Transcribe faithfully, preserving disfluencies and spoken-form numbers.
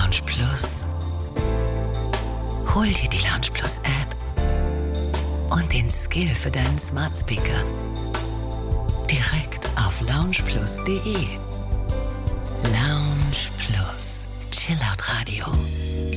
Lounge Plus. Hol dir die Lounge Plus App und den Skill für deinen Smart Speaker direkt auf lounge plus punkt de. Lounge Plus, Chillout Radio.